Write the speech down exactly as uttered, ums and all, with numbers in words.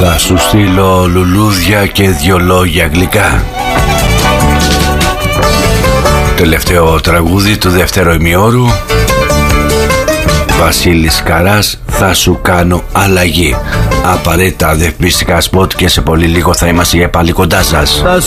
Θα σου στείλω λουλούδια και δυο λόγια αγγλικά. Τελευταίο τραγούδι του δεύτερου ημιώρου. Βασίλης Καράς, θα σου κάνω αλλαγή. Απαραίτητα δευτεριστικά σποτ και σε πολύ λίγο θα είμαστε πάλι κοντά σας.